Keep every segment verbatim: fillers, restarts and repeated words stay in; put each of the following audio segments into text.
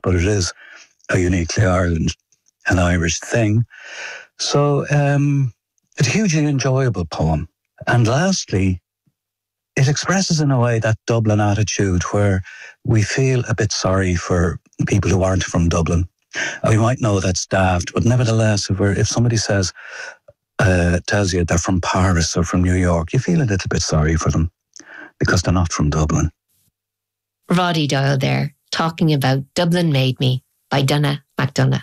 but it is a uniquely Ireland and Irish thing. So um, it's a hugely enjoyable poem. And lastly, it expresses in a way that Dublin attitude where we feel a bit sorry for people who aren't from Dublin. And we might know that's daft, but nevertheless, if, we're, if somebody says, uh, tells you they're from Paris or from New York, you feel a little bit sorry for them because they're not from Dublin. Roddy Doyle there, talking about Dublin Made Me by Donna McDonough.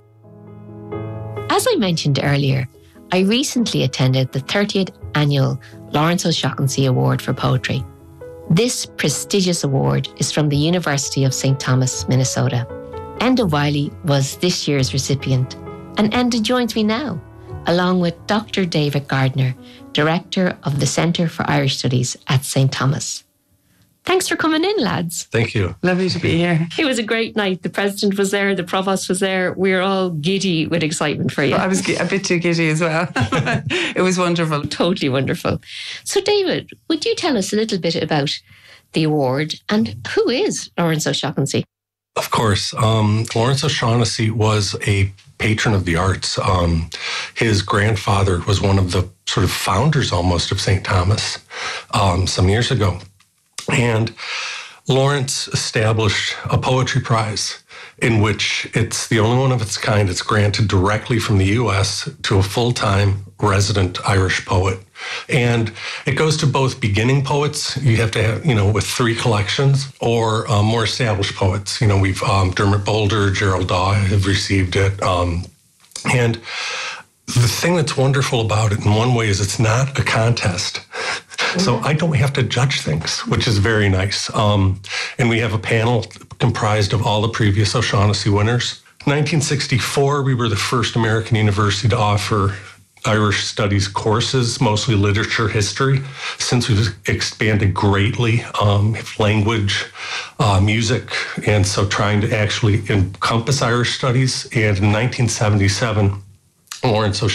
As I mentioned earlier, I recently attended the thirtieth annual Lawrence O'Shaughnessy Award for Poetry. This prestigious award is from the University of Saint Thomas, Minnesota. Enda Wiley was this year's recipient, and Enda joins me now, along with Doctor David Gardner, Director of the Centre for Irish Studies at Saint Thomas. Thanks for coming in, lads. Thank you. Lovely to be here. It was a great night. The President was there, the Provost was there. We were all giddy with excitement for you. I was a bit too giddy as well. It was wonderful. Totally wonderful. So, David, would you tell us a little bit about the award and who is Lawrence O'Shaughnessy? Of course. Um, Lawrence O'Shaughnessy was a patron of the arts. Um, his grandfather was one of the sort of founders almost of Saint Thomas um, some years ago. And Lawrence established a poetry prize in which it's the only one of its kind. It's granted directly from the U S to a full-time resident Irish poet. And it goes to both beginning poets, you have to have, you know, with three collections, or um, more established poets. You know, we've um, Dermot Boulder, Gerald Daw have received it. Um, and the thing that's wonderful about it in one way is it's not a contest. So I don't have to judge things, which is very nice. Um, and we have a panel comprised of all the previous O'Shaughnessy winners. nineteen sixty-four, we were the first American university to offer Irish studies courses, mostly literature history. Since we've expanded greatly, um, language, uh, music, and so trying to actually encompass Irish studies. And in nineteen seventy-seven, Lawrence O'Shaughnessy